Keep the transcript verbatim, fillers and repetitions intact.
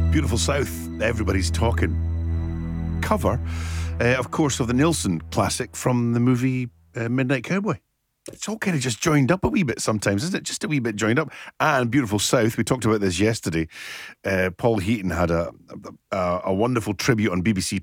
Beautiful South, Everybody's Talking. Cover, uh, of course, of the Nilsson classic from the movie uh, Midnight Cowboy. It's all kind of just joined up a wee bit sometimes, isn't it? Just a wee bit joined up. And Beautiful South, we talked about this yesterday. Uh, Paul Heaton had a, a a wonderful tribute on B B C